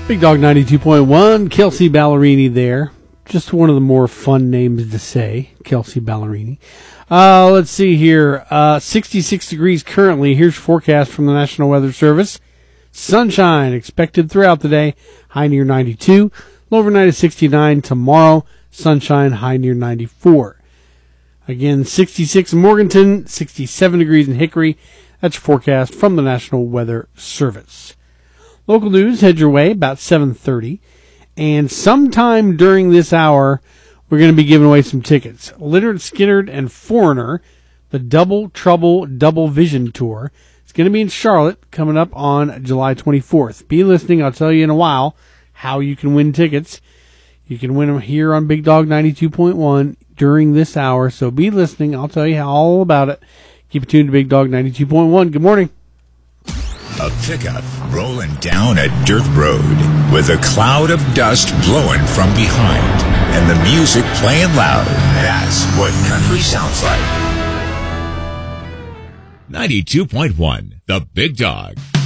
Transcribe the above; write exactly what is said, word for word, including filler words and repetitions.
Big Dog ninety-two point one, Kelsey Ballerini there. Just one of the more fun names to say, Kelsey Ballerini. Uh, let's see here. Uh, sixty-six degrees currently. Here's your forecast from the National Weather Service. Sunshine expected throughout the day. High near ninety-two. Low overnight is sixty-nine. Tomorrow, sunshine, high near ninety-four. Again, sixty-six in Morganton, sixty-seven degrees in Hickory. That's your forecast from the National Weather Service. Local news, head your way, about seven thirty. And sometime during this hour, we're going to be giving away some tickets. Lynyrd Skynyrd and Foreigner, the Double Trouble Double Vision Tour. It's going to be in Charlotte, coming up on July twenty-fourth. Be listening. I'll tell you in a while how you can win tickets. You can win them here on Big Dog ninety-two point one during this hour. So be listening. I'll tell you all about it. Keep it tuned to Big Dog ninety-two point one. Good morning. A pickup rolling down a dirt road with a cloud of dust blowing from behind and the music playing loud. That's what country sounds like. ninety-two point one, The Big Dog.